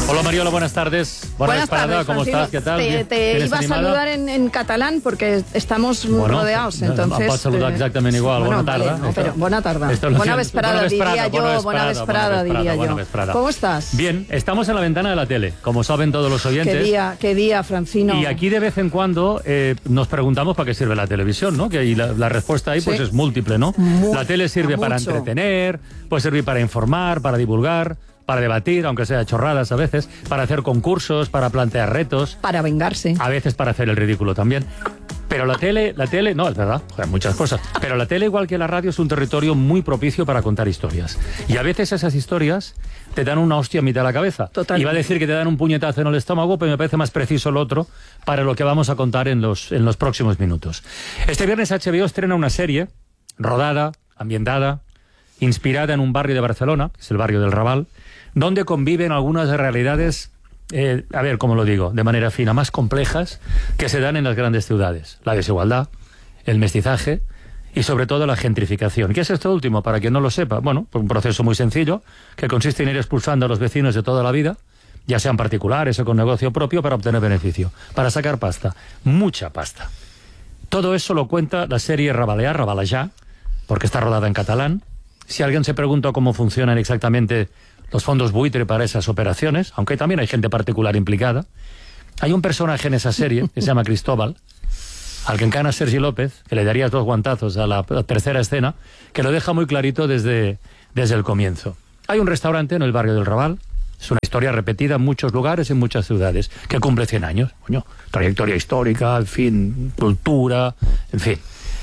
Hola Mariola, buenas tardes. Buenas tardes, ¿cómo estás? ¿Qué tal? Te iba a saludar en catalán porque estamos rodeados, entonces... Em pots saludar exactament igual, bona tarda. Vale, no, pero buena tarda. Buena vesprada, diría yo. Buena vesprada, diría yo. ¿Cómo estás? Bien, estamos en la ventana de la tele, como saben todos los oyentes. Qué día, Francino. Y aquí de vez en cuando nos preguntamos para qué sirve la televisión, ¿no? Y la respuesta ahí pues es múltiple, ¿no? La tele sirve para entretener, puede servir para informar, para divulgar, para debatir, aunque sea chorradas a veces, para hacer concursos, para plantear retos. Para vengarse. A veces para hacer el ridículo también. Pero la tele, no, es verdad, muchas cosas. Pero la tele, igual que la radio, es un territorio muy propicio para contar historias. Y a veces esas historias te dan una hostia a mitad de la cabeza. Totalmente. Iba a decir que te dan un puñetazo en el estómago, pero me parece más preciso lo otro para lo que vamos a contar en los próximos minutos. Este viernes HBO estrena una serie rodada, ambientada, inspirada en un barrio de Barcelona, que es el barrio del Raval, donde conviven algunas realidades, a ver cómo lo digo, de manera fina, más complejas que se dan en las grandes ciudades. La desigualdad, el mestizaje y sobre todo la gentrificación. ¿Qué es esto último? Para quien no lo sepa, bueno, pues un proceso muy sencillo que consiste en ir expulsando a los vecinos de toda la vida, ya sean particulares o con negocio propio, para obtener beneficio, para sacar pasta, mucha pasta. Todo eso lo cuenta la serie Rabalejar, porque está rodada en catalán. Si alguien se pregunta cómo funcionan exactamente los fondos buitre para esas operaciones, aunque también hay gente particular implicada, hay un personaje en esa serie que se llama Cristóbal, al que encarna Sergi López, que le darías 2 guantazos a la tercera escena, que lo deja muy clarito desde el comienzo. Hay un restaurante en el barrio del Raval, es una historia repetida en muchos lugares, en muchas ciudades, que cumple 100 años, coño, trayectoria histórica, en fin, cultura, en fin.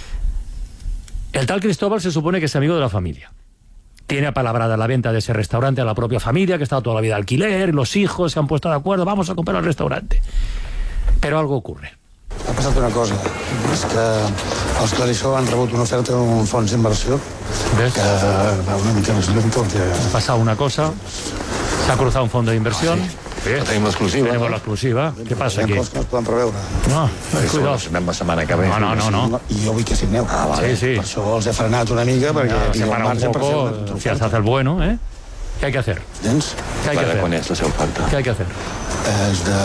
El tal Cristóbal se supone que es amigo de la familia. Tiene apalabrada la venta de ese restaurante a la propia familia, que ha estado toda la vida de alquiler, los hijos se han puesto de acuerdo, vamos a comprar el restaurante. Pero algo ocurre. Ha passat una cosa, és que els Clarisó han rebut una oferta d'un fons d'inversió que va una mica més lento. Ha pasado una cosa, se ha cruzado un fondo de inversión. Sí, tenim l'exclusiva. Tenemos la exclusiva. Què passa aquí? Hi ha coses que no es poden preveure. No, cuidado. Anem la setmana que ve. No. I jo vull que signeu. Vale. Sí. Per això els he frenat una mica, perquè Se tinc el para un marge per fer poco, una si se hace el bueno, ¿eh? ¿Qué hay que hacer? Tens? ¿Qué hay que Quan hacer? és la seva oferta? ¿Qué hay que hacer? És de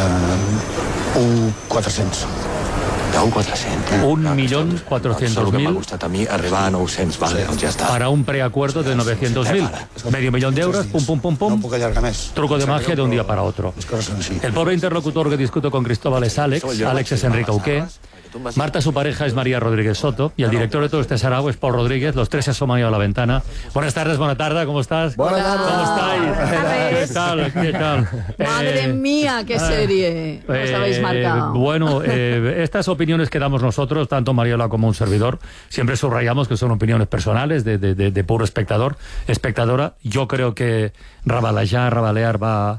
1.400. De 1.400. 1.400.000. Això és el que m'ha costat a mi arribar a 900. Vale, doncs ja està. Para un preacuerdo de 900.000. Medio millón de euros, pum, pum, pum, No pum. puc allargar més. Truco de magia de un día para otro. Les coses són així. El pobre interlocutor que discuto con Cristóbal es Alex. Alex es Enrique Auqué. Marta, su pareja, es María Rodríguez Soto. Y el director de todo este sarao es Paul Rodríguez. Los tres se asoman ahí a la ventana. Buenas tardes, buena tarde. ¿Cómo estás? Buenas tardes. ¿Cómo estáis? ¿Qué tal? ¿Qué tal? Madre mía, qué serie os habéis marcado. Bueno, estas opiniones que damos nosotros, tanto Mariola como un servidor, siempre subrayamos que son opiniones personales de puro espectadora. Yo creo que Rabalejar va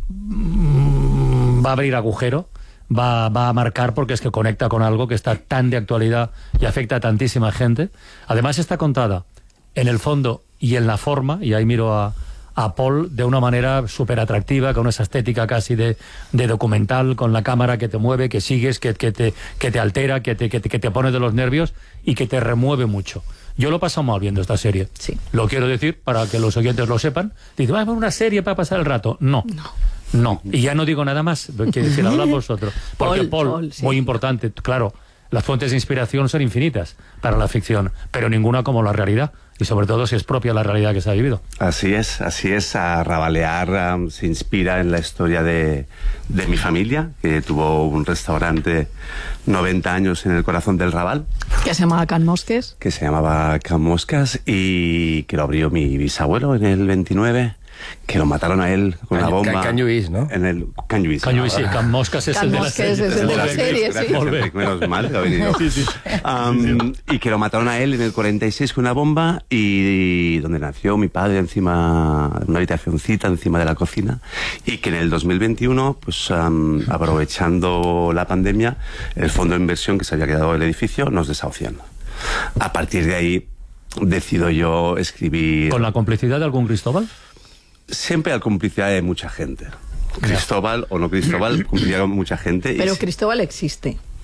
a abrir agujero. Va a marcar porque es que conecta con algo que está tan de actualidad y afecta a tantísima gente. Además está contada en el fondo y en la forma, y ahí miro a Paul, de una manera súper atractiva, con esa estética casi de documental, con la cámara que te mueve, que sigues, que te altera, que te pone de los nervios y que te remueve mucho. Yo lo he pasado mal viendo esta serie. Sí. Lo quiero decir para que los oyentes lo sepan. Dicen, vamos a ver una serie para pasar el rato. No. Y ya no digo nada más, que decir, hablad vosotros. Porque Paul, sí. Muy importante, claro, las fuentes de inspiración son infinitas para la ficción, pero ninguna como la realidad, y sobre todo si es propia la realidad que se ha vivido. Así es. A Rabalejar se inspira en la historia de mi familia, que tuvo un restaurante 90 años en el corazón del Raval, Que se llama Can Mosques. que se llamaba Can Moscas, y que lo abrió mi bisabuelo en el 29, que lo mataron a él con una bomba. Can Lluís, ¿no? En el Can Lluís. Can Lluís, sí, Can Moscas es Can el de la Mosques serie. es el de la serie, sí. Gracias, Enrique, menos mal que ha venido. Sí. Y que lo mataron a él en el 46 con una bomba, y donde nació mi padre, encima de una habitacioncita encima de la cocina, y que en el 2021, pues aprovechando la pandemia, el fondo de inversión que se había quedado del edificio nos desahucian. A partir de ahí decido yo escribir... ¿Con la complicidad de algún Cristóbal? Siempre hay complicidad de mucha gente. Cristóbal o no Cristóbal, cumplía con mucha gente. Pero Cristóbal existe.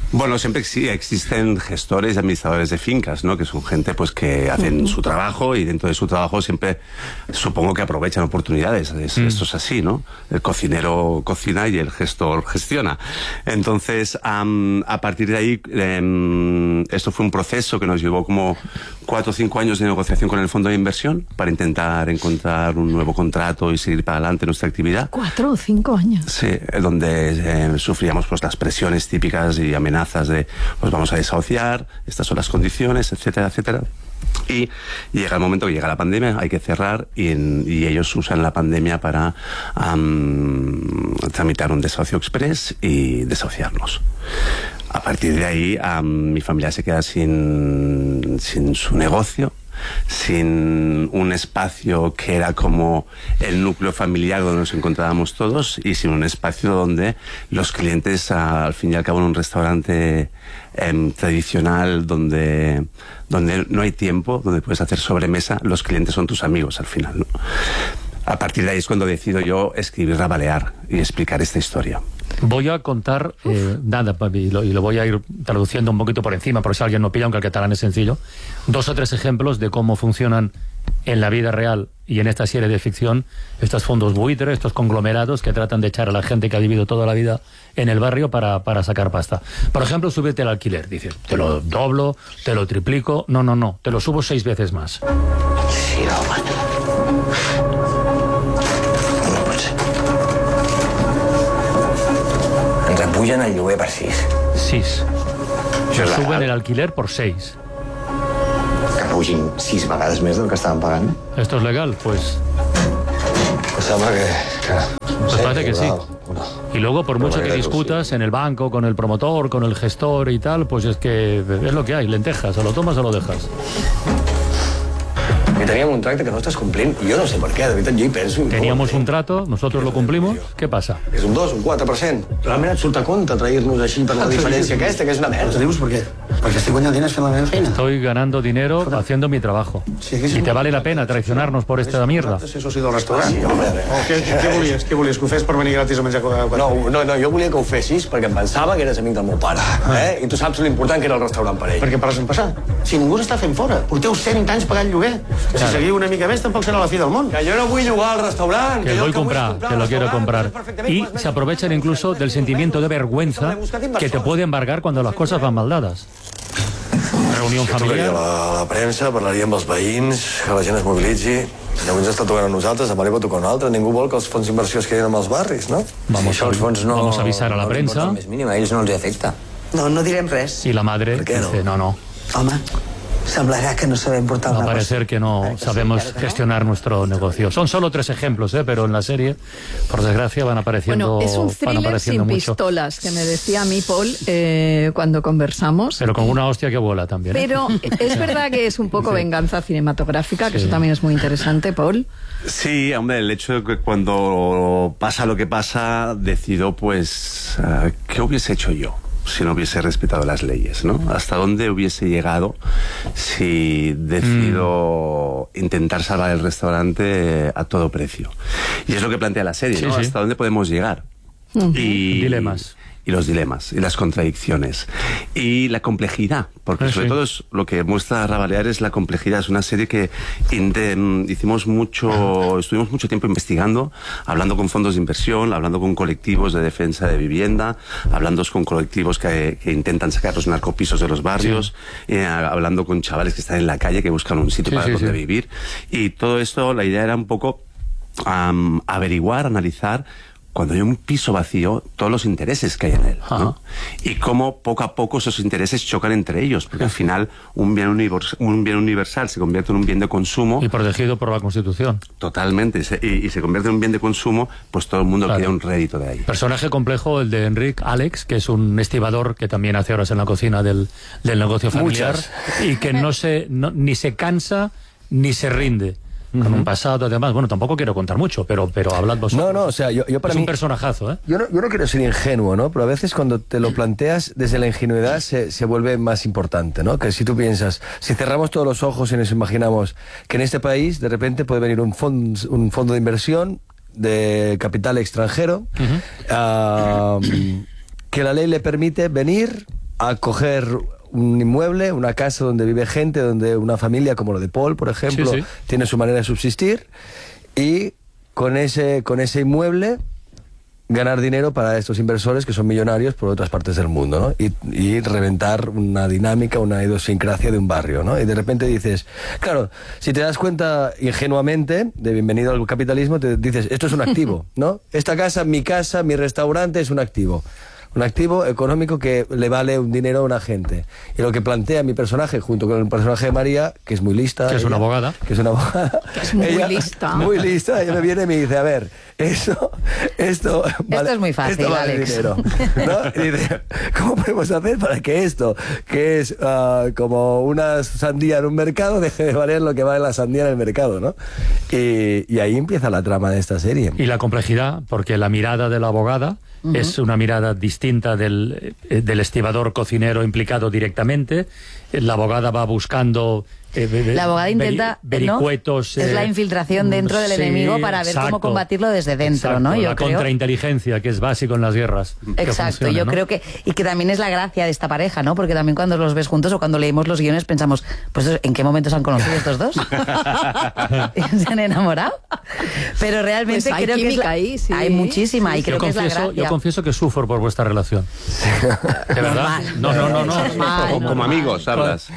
Bueno, siempre sí existen gestores y administradores de fincas, ¿no? Que son gente pues que hacen su trabajo y dentro de su trabajo siempre supongo que aprovechan oportunidades. Esto es así, ¿no? El cocinero cocina y el gestor gestiona. Entonces, a partir de ahí, esto fue un proceso que nos llevó como 4 o 5 años de negociación con el fondo de inversión para intentar encontrar un nuevo contrato y seguir para adelante nuestra actividad. 4 o 5 años. Sí, donde sufríamos pues las presiones típicas y amenazas de pues vamos a desahuciar, estas son las condiciones, etcétera, etcétera. Y llega el momento que llega la pandemia, hay que cerrar y ellos usan la pandemia para tramitar un desahucio express y desahuciarnos. A partir de ahí mi familia se queda sin su negocio, sin un espacio que era como el núcleo familiar donde nos encontrábamos todos y sin un espacio donde los clientes, al fin y al cabo en un restaurante tradicional donde no hay tiempo, donde puedes hacer sobremesa, los clientes son tus amigos al final, ¿no? A partir de ahí es cuando decido yo escribir Rabalear y explicar esta historia. Voy a contar, nada, y lo voy a ir traduciendo un poquito por encima, por si alguien no pilla, aunque el catalán es sencillo, 2 o 3 ejemplos de cómo funcionan en la vida real y en esta serie de ficción estos fondos buitre, estos conglomerados que tratan de echar a la gente que ha vivido toda la vida en el barrio para sacar pasta. Por ejemplo, súbete al alquiler, dice, te lo doblo, te lo triplico, no, te lo subo 6 veces más. Sí, home. Ens apugen el lloguer per 6. 6. Suben el alquiler por 6. Que pugin 6 vegades més del que estaven pagant? ¿Esto es legal? Pues sembla que pues parece que sí. Y luego, por mucho que discutas en el banco, con el promotor, con el gestor y tal, pues es que es lo que hay, lentejas, o lo tomas o lo dejas. I teníem un tracte que no estàs complint, i jo no sé per què, de veritat, jo hi penso... Teníamos un trato, nosotros lo cumplimos, ¿qué pasa? És un 2, un 4%. Realment et surt a compte trair-nos així per la diferència aquesta, que és una merda. Dius per què? Perquè estic guanyant diners fent la meva feina. Estoy ganando dinero haciendo mi trabajo. ¿Y te vale la pena traicionarnos por esta mierda? Ser soci del restaurant. Sí, home, Què volies? Què volies? Que ho fes per venir gratis a menjar? No, jo volia que ho fessis perquè em pensava que eres amic del meu pare. I tu saps l'important que era el restaurant per ell. Per què pares en passar? Si ningú s'està fent fora. Porteu 100 anys pagant lloguer. Si seguiu una mica més, tampoc serà la fi del món. Que jo no vull jugar al restaurant. Que lo voy a comprar, que lo quiero comprar. Y se aprovechan incluso del sentimiento de vergüenza que te puede embargar cuando las cosas van mal dadas. Reunió familiar. La premsa, parlaria amb els veïns, que la gent es mobilitzi. Llavors ens està tocant a nosaltres, demà li pot tocar a un altre. Ningú vol que els fons d'inversió es quedin amb els barris, no? Vamos a avisar a la prensa. A ells no els afecta. No direm res. Y la madre dice, no. Home, semblarà que no sabem portar Va a una parecer que no sabemos gestionar nuestro negocio. Son solo 3 ejemplos, pero en la serie, por desgracia, van apareciendo Bueno, es un thriller sin mucho. pistolas, que me decía a mí Paul cuando conversamos. Pero con una hostia que vuela también. Pero es verdad que es un poco venganza cinematográfica, que eso también es muy interesante, Paul. Sí, hombre, el hecho de que cuando pasa lo que pasa, decido, pues, ¿qué hubiese hecho yo si no hubiese respetado las leyes, ¿no? ¿Hasta dónde hubiese llegado si decido intentar salvar el restaurante a todo precio? Y es lo que plantea la serie, ¿no? ¿Hasta dónde podemos llegar? Y dilemas. Y los dilemas, y las contradicciones, y la complejidad, porque sobre todo es lo que muestra Rabalear es la complejidad. Es una serie que estuvimos mucho tiempo investigando, hablando con fondos de inversión, hablando con colectivos de defensa de vivienda, hablando con colectivos que intentan sacar los narcopisos de los barrios, hablando con chavales que están en la calle, que buscan un sitio para donde vivir. Y todo esto, la idea era un poco averiguar, analizar, cuando hay un piso vacío, todos los intereses que hay en él, ¿no? Y cómo poco a poco esos intereses chocan entre ellos, porque al final un bien universal se convierte en un bien de consumo. Y protegido por la Constitución. Totalmente, y se convierte en un bien de consumo, pues todo el mundo quiere un rédito de ahí. Personaje complejo el de Enric Alex, que es un estibador que también hace horas en la cocina del negocio familiar. Y que ni se cansa ni se rinde. Con un pasado, además, bueno, tampoco quiero contar mucho, pero hablad vosotros. No, o sea, yo para mí... Es un personajazo, ¿eh? Yo no quiero ser ingenuo, ¿no? Pero a veces cuando te lo planteas desde la ingenuidad se vuelve más importante, ¿no? Que si tú piensas, si cerramos todos los ojos y nos imaginamos que en este país de repente puede venir un fondo de inversión de capital extranjero, que la ley le permite venir, a coger un inmueble, una casa donde vive gente, donde una familia como lo de Paul, por ejemplo, tiene su manera de subsistir, y con ese inmueble ganar dinero para estos inversores que son millonarios por otras partes del mundo, ¿no? Y reventar una dinámica, una idiosincrasia de un barrio, ¿no? Y de repente dices, claro, si te das cuenta ingenuamente de bienvenido al capitalismo, te dices, esto es un activo, ¿no? Esta casa, mi restaurante es un activo económico que le vale un dinero a una gente. Y lo que plantea mi personaje, junto con el personaje de María, que es muy lista... Que es una abogada. Que es muy lista. Muy lista. Ella me viene y me dice, a ver, esto vale, es muy fácil, esto vale Alex. Dinero, ¿no? Y dice, ¿cómo podemos hacer para que esto, que es como una sandía en un mercado, deje de valer lo que vale la sandía en el mercado, ¿no? Y ahí empieza la trama de esta serie. Y la complejidad, porque la mirada de la abogada es una mirada distinta del estibador cocinero implicado directamente. La abogada va buscando... la abogada intenta, vericuetos, ¿no? Es la infiltración dentro del enemigo para ver cómo combatirlo desde dentro, exacto, ¿no? La contrainteligencia, que es básico en las guerras. Exacto, funciona, yo ¿no? creo que... Y que también es la gracia de esta pareja, ¿no? Porque también cuando los ves juntos o cuando leemos los guiones pensamos, pues ¿en qué momento se han conocido estos dos? ¿Se han enamorado? Pero realmente pues creo que es ahí, sí. hay muchísima, y creo que es la gracia. Yo confieso que sufro por vuestra relación. ¿De verdad? No. Como amigos, hablas.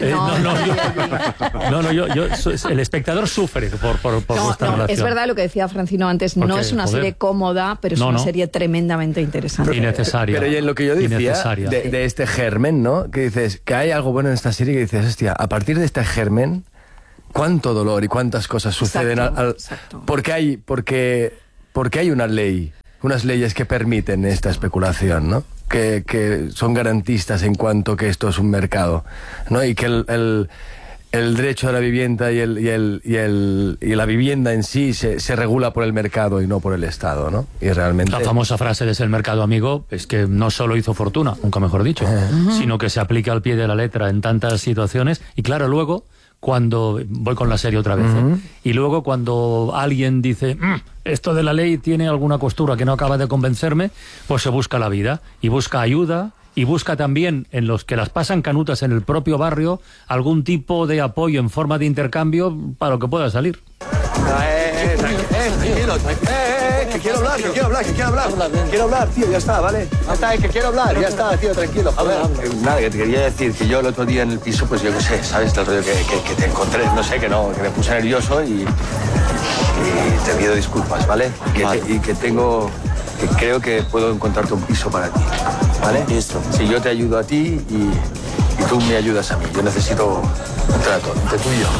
El espectador sufre por vuestra relación. Es verdad lo que decía Francino antes, no es una serie cómoda, pero es una serie tremendamente interesante. Y necesaria. Pero y en lo que yo decía de este germen, ¿no? Que dices, que hay algo bueno en esta serie, que dices, hostia, a partir de este germen, cuánto dolor y cuántas cosas suceden. Exacto. Porque hay una ley, unas leyes que permiten esta especulación, ¿no? Que son garantistas en cuanto que esto es un mercado, ¿no? Y que el derecho a la vivienda y la vivienda en sí se regula por el mercado y no por el Estado, ¿no? Y realmente... La famosa frase de "es el mercado, amigo", es que no solo hizo fortuna, nunca mejor dicho, sino que se aplica al pie de la letra en tantas situaciones. Y claro, luego, cuando... Voy con la serie otra vez, y luego cuando alguien dice, esto de la ley tiene alguna costura que no acaba de convencerme, pues se busca la vida y busca ayuda. Y busca también, en los que las pasan canutas en el propio barrio, algún tipo de apoyo en forma de intercambio para lo que pueda salir. Tranquilo, que quiero hablar, tío, ya está, ¿vale? Ya está, que quiero hablar, ya está, tío, tranquilo. A ver, nada, que te quería decir que yo el otro día en el piso, pues yo qué sé, ¿sabes? El rollo que te encontré, no sé, que me puse nervioso y te pido disculpas, ¿vale? Y que creo que puedo encontrarte un piso para ti, ¿vale? Listo. Si yo te ayudo a ti y tú me ayudas a mí. Yo necesito un trato entre tú y yo.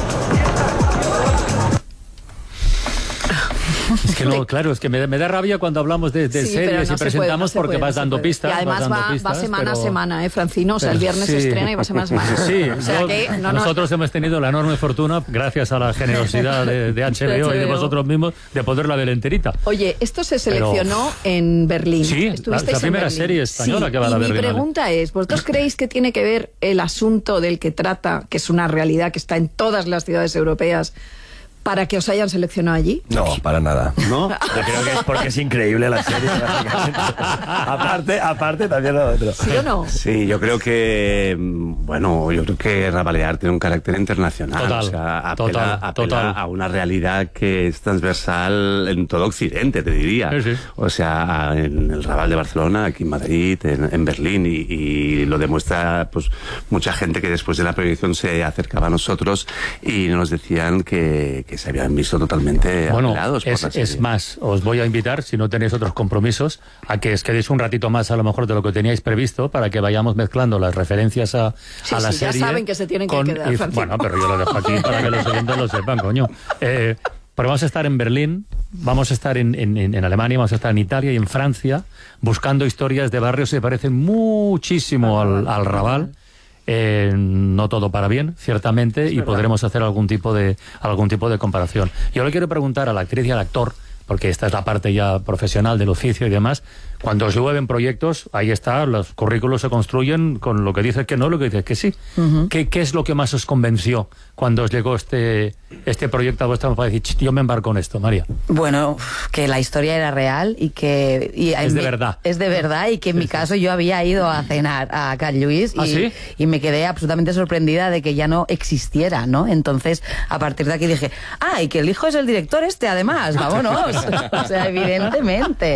Es que no, claro, es que me da rabia cuando hablamos de series y presentamos porque vas dando pistas. Y además va semana a semana, Francino? O sea, el viernes se estrena y va semana a semana. Sí, o sea nosotros hemos tenido la enorme fortuna, gracias a la generosidad de HBO y de vosotros mismos, de poderla ver enterita. Oye, esto se seleccionó en Berlín. Sí, la primera serie española que va a la Berlín. Mi pregunta es, ¿vosotros creéis que tiene que ver el asunto del que trata, que es una realidad que está en todas las ciudades europeas, para que os hayan seleccionado allí? No, para nada. ¿No? Yo creo que es porque es increíble la serie. aparte también lo otro. ¿Sí o no? Sí, yo creo que Rabalear tiene un carácter internacional. Total, o sea, apela a una realidad que es transversal en todo Occidente, te diría. Sí. O sea, en el Raval de Barcelona, aquí en Madrid, en Berlín, y lo demuestra pues mucha gente que después de la proyección se acercaba a nosotros y nos decían que se habían visto totalmente apelados por la serie. Es más, os voy a invitar, si no tenéis otros compromisos, a que os quedéis un ratito más a lo mejor de lo que teníais previsto, para que vayamos mezclando las referencias a la serie. Ya saben que se tienen que quedar, bueno, pero yo lo dejo aquí para que los oyentes lo sepan, coño. Pero vamos a estar en Berlín, vamos a estar en Alemania, vamos a estar en Italia y en Francia, buscando historias de barrios que se parecen muchísimo al Raval. No todo para bien, ciertamente, y podremos hacer algún tipo de comparación. Yo le quiero preguntar a la actriz y al actor, porque esta es la parte ya profesional del oficio y demás, Cuando os llueven proyectos, ahí está, los currículos se construyen con lo que dices que no, lo que dices que sí. ¿Qué es lo que más os convenció cuando os llegó este proyecto a vuestra para decir, yo me embarco en esto, María? Bueno, que la historia era real y que... Es de verdad. Es de verdad, y que en mi caso yo había ido a cenar a Can Lluís ¿Ah, sí? y me quedé absolutamente sorprendida de que ya no existiera, ¿no? Entonces, a partir de aquí dije, y que el hijo es el director además, vámonos. O sea, evidentemente.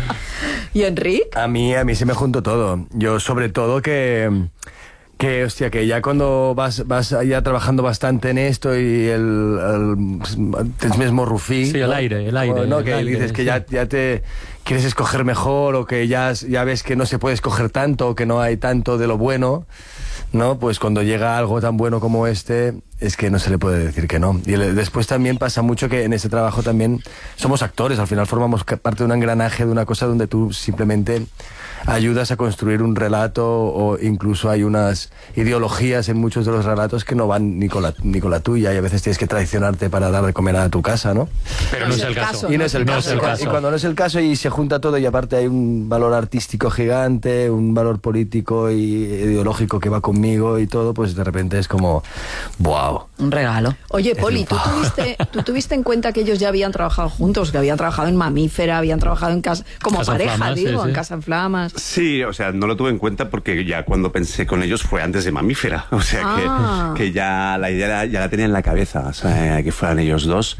¿Y Enric? A mí se me juntó todo. Yo, sobre todo, que hostia, que ya cuando vas ya trabajando bastante en esto y el mismo Rufí... Sí, el aire. ¿no? Que el aire, dices que ya te quieres escoger mejor, o que ya ves que no se puede escoger tanto, o que no hay tanto de lo bueno, ¿no? Pues cuando llega algo tan bueno como este, es que no se le puede decir que no. Y después también pasa mucho que en ese trabajo también somos actores, al final formamos parte de un engranaje, de una cosa donde tú simplemente ayudas a construir un relato, o incluso hay unas ideologías en muchos de los relatos que no van ni con la tuya, y a veces tienes que traicionarte para dar de comer a tu casa, ¿no? Pero no es el caso. Y no es el caso. Y cuando no es el caso y se junta todo, y aparte hay un valor artístico gigante, un valor político y ideológico que va conmigo y todo, pues de repente es como, wow. Un regalo. Oye, Poli, ¿tú tuviste en cuenta que ellos ya habían trabajado juntos, que habían trabajado en Mamífera, habían trabajado en casa, como Casa pareja, Flamas, digo, sí. en Casa en Flamas? Sí, o sea, no lo tuve en cuenta porque ya cuando pensé con ellos fue antes de Mamífera. O sea, que ya la idea ya la tenía en la cabeza, o sea, que fueran ellos dos.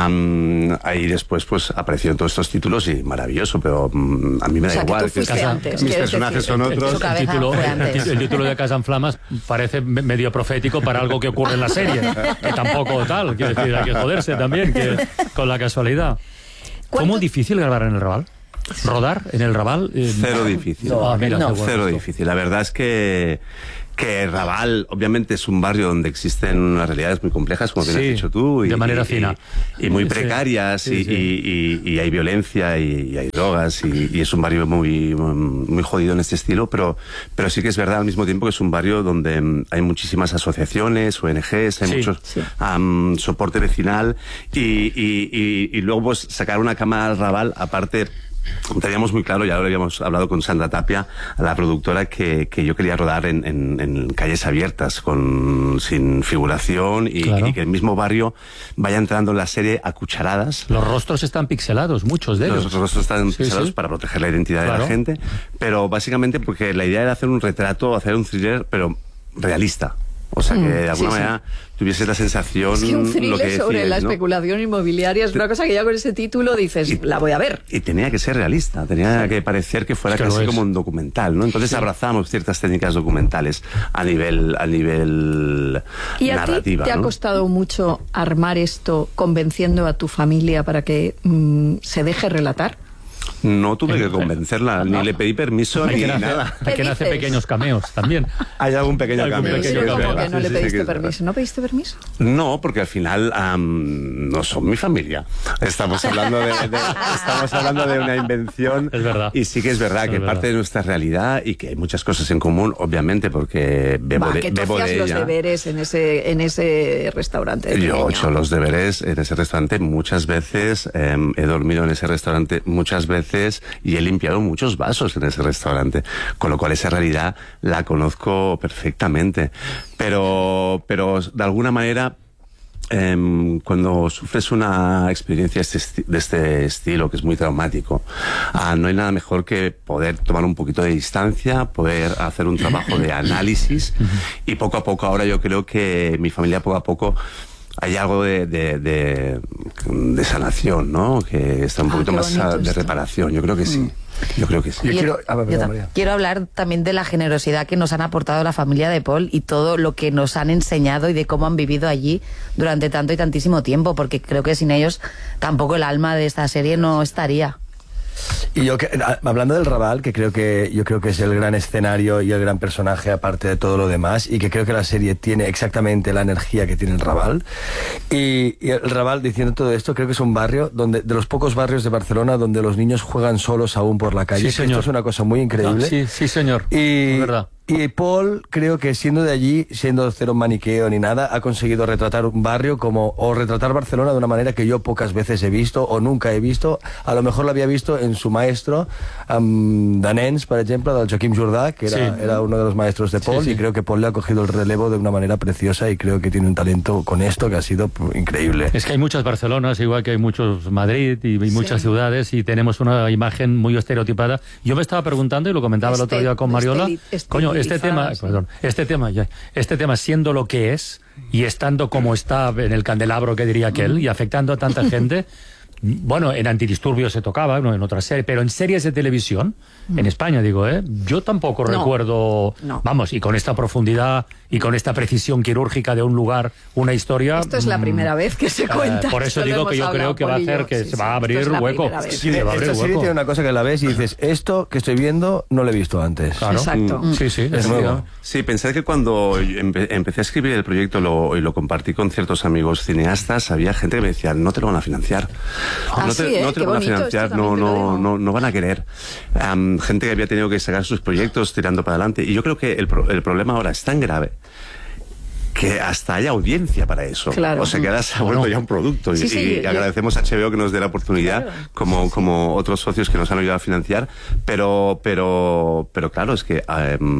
Ahí después pues aparecieron todos estos títulos y maravilloso, pero a mí me da igual. Que tú fuiste antes, mis ¿quieres personajes decir? son otros. El título de Casa en Flamas parece medio profético para algo que ocurre en la serie, que tampoco tal, quiero decir, hay que joderse también con la casualidad. ¿Cómo difícil grabar en el Raval? ¿Rodar en el Raval? Cero difícil. Cero difícil. La verdad es que Raval, obviamente, es un barrio donde existen unas realidades muy complejas, como bien has dicho tú. De manera fina. Y muy precarias, y hay violencia, y hay drogas, y es un barrio muy jodido en este estilo, pero sí que es verdad al mismo tiempo que es un barrio donde hay muchísimas asociaciones, ONGs, hay mucho soporte vecinal, y luego pues sacar una cámara al Raval, aparte... Teníamos muy claro, ya lo habíamos hablado con Sandra Tapia, la productora, que yo quería rodar en calles abiertas, sin figuración, y que el mismo barrio vaya entrando en la serie a cucharadas. Los rostros están pixelados, muchos de ellos. Los rostros están pixelados para proteger la identidad de la gente, pero básicamente porque la idea era hacer un retrato, hacer un thriller, pero realista. O sea, que de alguna manera tuviese la sensación... Es que un thriller lo que decías, sobre la ¿no? especulación inmobiliaria es una cosa que ya con ese título dices, la voy a ver. Y tenía que ser realista, tenía que parecer que fuera casi como un documental, ¿no? Entonces abrazamos ciertas técnicas documentales a nivel ¿Y a narrativa, ti te ha costado mucho armar esto convenciendo a tu familia para que se deje relatar? No tuve que convencerla, ni le pedí permiso, ni nada. Hay quien hace pequeños cameos también. Hay algún pequeño cameo. ¿Cómo que no le pediste permiso? ¿No pediste permiso? No, porque al final no son mi familia. Estamos hablando de una invención. Es verdad. Y sí que es verdad que parte de nuestra realidad, y que hay muchas cosas en común, obviamente, porque bebo de ella. Los deberes en ese restaurante. Yo he hecho los deberes en ese restaurante muchas veces, he dormido en ese restaurante muchas veces, y he limpiado muchos vasos en ese restaurante, con lo cual esa realidad la conozco perfectamente, pero de alguna manera cuando sufres una experiencia de este estilo, que es muy traumático, no hay nada mejor que poder tomar un poquito de distancia, poder hacer un trabajo de análisis, y poco a poco, ahora yo creo que mi familia poco a poco hay algo de sanación, ¿no? Que está un poquito más de reparación. Yo creo que sí. Yo creo que sí. Quiero hablar también de la generosidad que nos han aportado la familia de Paul y todo lo que nos han enseñado y de cómo han vivido allí durante tanto y tantísimo tiempo, porque creo que sin ellos tampoco el alma de esta serie no estaría. Y hablando del Raval, que yo creo que es el gran escenario y el gran personaje aparte de todo lo demás, y que creo que la serie tiene exactamente la energía que tiene el Raval. Y el Raval, diciendo todo esto, creo que es un barrio de los pocos barrios de Barcelona donde los niños juegan solos aún por la calle. Sí, señor. Esto es una cosa muy increíble. Sí, señor. Es verdad. Y Paul, creo que siendo de allí, siendo cero maniqueo ni nada, ha conseguido retratar un barrio o retratar Barcelona de una manera que yo pocas veces he visto o nunca he visto. A lo mejor lo había visto en su maestro, Danens, por ejemplo, del Joaquim Jordà, que era uno de los maestros de Paul, y creo que Paul le ha cogido el relevo de una manera preciosa y creo que tiene un talento con esto que ha sido increíble. Es que hay muchas Barcelonas, igual que hay muchos Madrid y muchas ciudades, y tenemos una imagen muy estereotipada. Yo me estaba preguntando, y lo comentaba el otro día con Mariola, coño, este tema siendo lo que es y estando como está en el candelabro, que diría aquel, y afectando a tanta gente. Bueno, en Antidisturbios se tocaba, en otras series, pero en series de televisión, en España digo, yo tampoco recuerdo, vamos, y con esta profundidad y con esta precisión quirúrgica de un lugar, una historia... Esto es la primera vez que se cuenta. Por eso digo que yo creo que va a hacer que se va a abrir hueco. Esta serie tiene una cosa que la ves y dices, esto que estoy viendo no lo he visto antes. Claro. Exacto. Sí, es nuevo. Sí, pensar que cuando empecé a escribir el proyecto y lo compartí con ciertos amigos cineastas, había gente que me decía, no te lo van a financiar. No te lo van a financiar, no van a querer. Gente que había tenido que sacar sus proyectos tirando para adelante. Y yo creo que el problema ahora es tan grave que hasta haya audiencia para eso. Claro. O sea, que ahora se ha vuelto ya un producto. Y agradecemos a HBO que nos dé la oportunidad, como otros socios que nos han ayudado a financiar. Pero claro, es que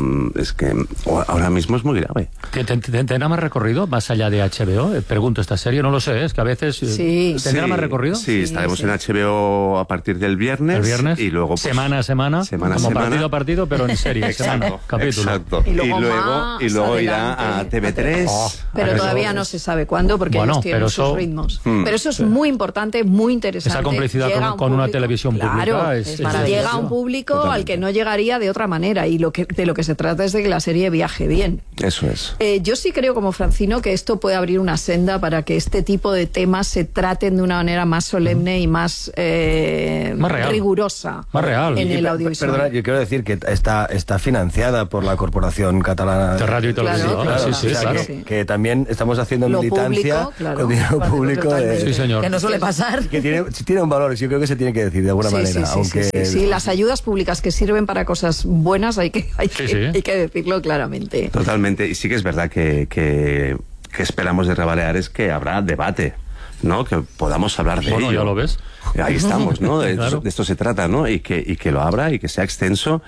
ahora mismo es muy grave. ¿Tendrá más recorrido más allá de HBO? Pregunto, esta serie, no lo sé, es que a veces... ¿Tendrá más recorrido? Sí, estaremos en HBO a partir del viernes. ¿El viernes? Y luego... Pues, semana a semana. Partido a partido, pero en serie. Semana, capítulo. Exacto. Y luego irá a TV3. Pero todavía no se sabe cuándo, porque ellos tienen sus ritmos. Pero eso es muy importante, muy interesante. Esa complicidad con una televisión pública es llega a un público al que no llegaría de otra manera, y de lo que se trata es de que la serie viaje bien. Eso es. Yo sí creo, como Francino, que esto puede abrir una senda para que este tipo de temas se traten de una manera más solemne y más real, rigurosa, más real en el audiovisual. Perdona, yo quiero decir que está financiada por la Corporación Catalana de Radio y Televisión. Claro. Que también estamos haciendo militancia con dinero público. Sí, señor. Que no suele pasar. Que tiene un valor, yo creo que se tiene que decir de alguna manera. Sí, las ayudas públicas que sirven para cosas buenas hay que decirlo claramente. Totalmente. Y sí que es verdad que esperamos de Rebaleares que habrá debate, ¿no? Que podamos hablar de ello. Ya lo ves. Ahí estamos, ¿no? De esto se trata, ¿no? Y que lo abra y que sea extenso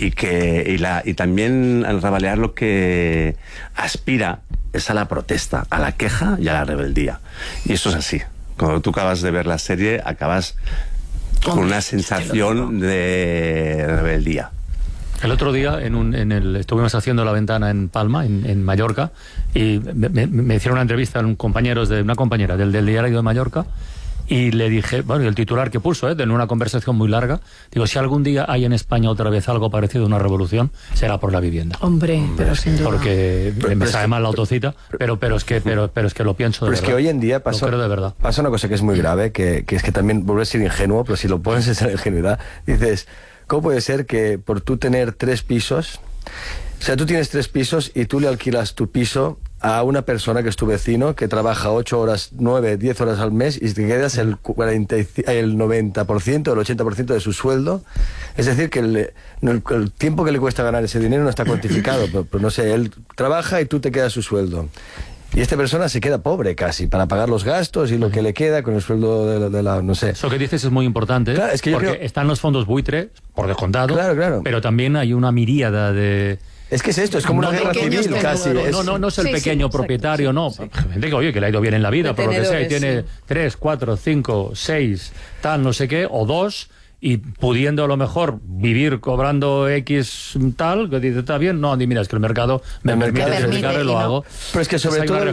y también al Rebalear lo que aspira es a la protesta, a la queja y a la rebeldía. Y eso es así. Cuando tú acabas de ver la serie, acabas con una sensación de rebeldía. El otro día estuvimos haciendo La Ventana en Palma, en Mallorca, y me hicieron una entrevista a una compañera del diario de Mallorca, y le dije, bueno, y el titular que puso, en una conversación muy larga, digo, si algún día hay en España otra vez algo parecido a una revolución, será por la vivienda. Hombre, pero sin duda. Porque me sabe mal la autocita, pero es que lo pienso de verdad. Es que hoy en día pasa una cosa que es muy grave, que es que también vuelve a ser ingenuo, pero si lo pones en esa ingenuidad, dices, ¿cómo puede ser que por tú tener 3 pisos, o sea, tú tienes 3 pisos y tú le alquilas tu piso a una persona que es tu vecino, que trabaja 8 horas, 9, 10 horas al mes, y te quedas el 90%, el 80% de su sueldo? Es decir, que el tiempo que le cuesta ganar ese dinero no está cuantificado, pero no sé, él trabaja y tú te quedas su sueldo. Y esta persona se queda pobre casi para pagar los gastos y lo que le queda con el sueldo de la no sé. Eso que dices es muy importante, claro, es que porque están los fondos buitre, por descontado, claro. Pero también hay una miríada de... Es que es esto, es como una guerra civil casi. No es el pequeño propietario, exacto, no. Gente que, oye, que le ha ido bien en la vida, por lo que sea, y tiene 3, 4, 5, 6, tal, no sé qué, o 2... y pudiendo a lo mejor vivir cobrando X tal, que dice, está bien, no, mira, es que el mercado me permite y lo hago. Pero es que sobre todo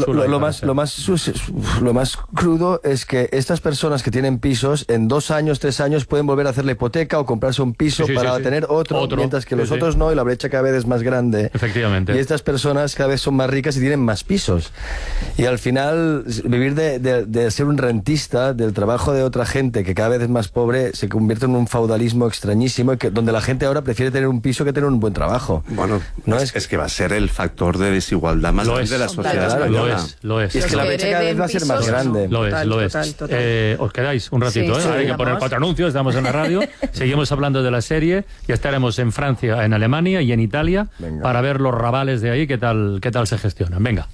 lo más crudo es que estas personas que tienen pisos, en 2 años, 3 años, pueden volver a hacer la hipoteca o comprarse un piso para tener otro, mientras que los otros no, y la brecha cada vez es más grande. Efectivamente. Y estas personas cada vez son más ricas y tienen más pisos. Y al final, vivir de ser un rentista del trabajo de otra gente que cada vez es más pobre, se convierte en un feudalismo extrañísimo donde la gente ahora prefiere tener un piso que tener un buen trabajo. Bueno, no es que va a ser el factor de desigualdad más grande de la sociedad española. Lo es. Y es que la brecha cada vez va a ser más grande. Lo es. Os quedáis un ratito, Sí, hay que poner 4 anuncios, estamos en la radio, seguimos hablando de la serie, ya estaremos en Francia, en Alemania y en Italia. Venga. Para ver los rabales de ahí, qué tal se gestionan. Venga.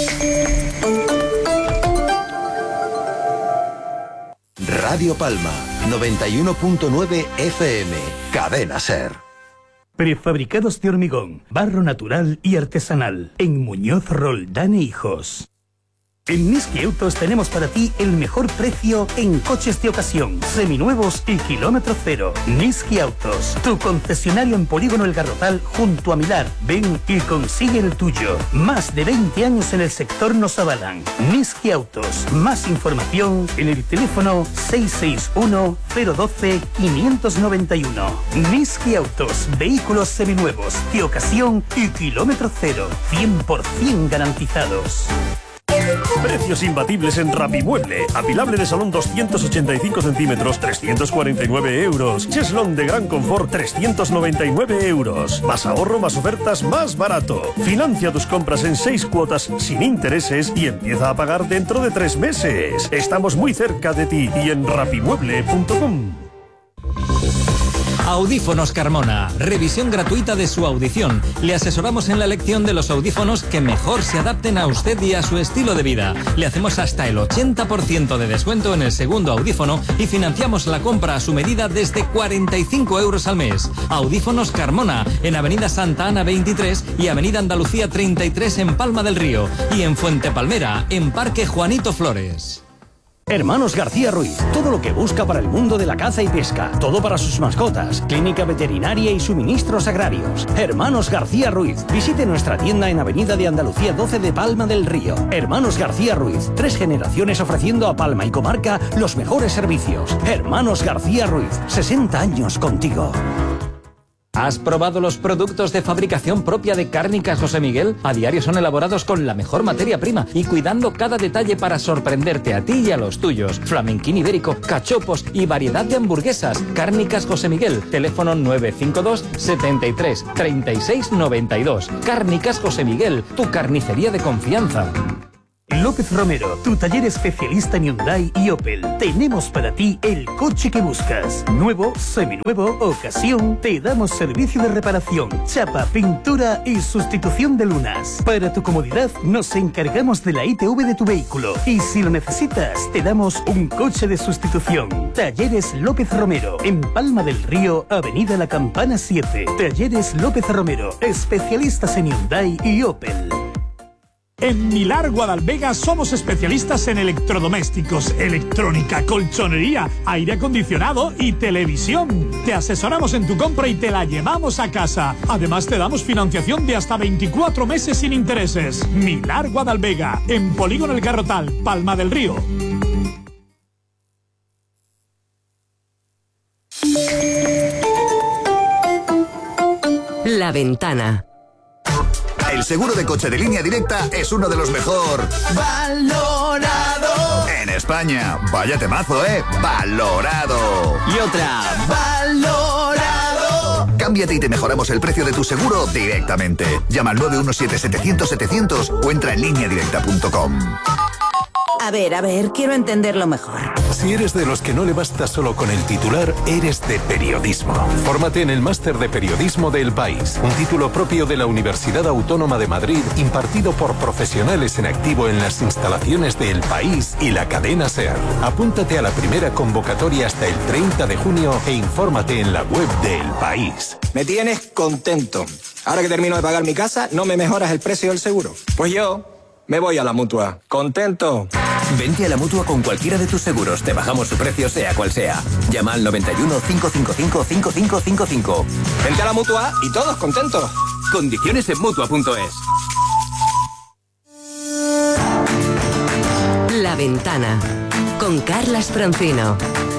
Radio Palma, 91.9 FM, Cadena SER. Prefabricados de hormigón, barro natural y artesanal, en Muñoz Roldán e Hijos. En Niski Autos tenemos para ti el mejor precio en coches de ocasión, seminuevos y kilómetro cero. Niski Autos, tu concesionario en Polígono El Garrotal junto a Milar. Ven y consigue el tuyo. Más de 20 años en el sector nos avalan. Niski Autos. Más información en el teléfono 661-012-591. Niski Autos, vehículos seminuevos, de ocasión y kilómetro cero. 100% garantizados. Precios imbatibles en Rapimueble. Apilable de salón 285 centímetros, 349 euros. Cheslón de gran confort, 399 euros. Más ahorro, más ofertas, más barato. Financia tus compras en 6 cuotas sin intereses y empieza a pagar dentro de 3 meses. Estamos muy cerca de ti y en rapimueble.com. Audífonos Carmona. Revisión gratuita de su audición. Le asesoramos en la elección de los audífonos que mejor se adapten a usted y a su estilo de vida. Le hacemos hasta el 80% de descuento en el segundo audífono y financiamos la compra a su medida desde 45 euros al mes. Audífonos Carmona, en Avenida Santa Ana 23 y Avenida Andalucía 33 en Palma del Río. Y en Fuente Palmera, en Parque Juanito Flores. Hermanos García Ruiz, todo lo que busca para el mundo de la caza y pesca, todo para sus mascotas, clínica veterinaria y suministros agrarios. Hermanos García Ruiz, visite nuestra tienda en Avenida de Andalucía 12 de Palma del Río. Hermanos García Ruiz, 3 generaciones ofreciendo a Palma y comarca los mejores servicios. Hermanos García Ruiz, 60 años contigo. ¿Has probado los productos de fabricación propia de Cárnicas José Miguel? A diario son elaborados con la mejor materia prima y cuidando cada detalle para sorprenderte a ti y a los tuyos. Flamenquín ibérico, cachopos y variedad de hamburguesas. Cárnicas José Miguel, teléfono 952 73 36 92. Cárnicas José Miguel, tu carnicería de confianza. López Romero, tu taller especialista en Hyundai y Opel. Tenemos para ti el coche que buscas. Nuevo, seminuevo, ocasión. Te damos servicio de reparación, chapa, pintura y sustitución de lunas. Para tu comodidad, nos encargamos de la ITV de tu vehículo. Y si lo necesitas, te damos un coche de sustitución. Talleres López Romero, en Palma del Río, Avenida La Campana 7. Talleres López Romero, especialistas en Hyundai y Opel. En Milar Guadalvega somos especialistas en electrodomésticos, electrónica, colchonería, aire acondicionado y televisión. Te asesoramos en tu compra y te la llevamos a casa. Además te damos financiación de hasta 24 meses sin intereses. Milar Guadalvega, en Polígono El Garrotal, Palma del Río. La Ventana. El seguro de coche de Línea Directa es uno de los mejor valorado en España. Vaya temazo, valorado. Y otra, valorado. Cámbiate y te mejoramos el precio de tu seguro directamente. Llama al 917-700-700 o entra en lineadirecta.com. A ver, quiero entenderlo mejor. Si eres de los que no le basta solo con el titular, eres de periodismo. Fórmate en el Máster de Periodismo de El País, un título propio de la Universidad Autónoma de Madrid, impartido por profesionales en activo en las instalaciones de El País y la cadena SER. Apúntate a la primera convocatoria hasta el 30 de junio e infórmate en la web de El País. Me tienes contento. Ahora que termino de pagar mi casa, ¿no me mejoras el precio del seguro? Pues yo me voy a la Mutua. ¿Contento? Vente a la Mutua con cualquiera de tus seguros. Te bajamos su precio, sea cual sea. Llama al 91 555 5555. Vente a la Mutua y todos contentos. Condiciones en Mutua.es. La Ventana con Carlas Francino.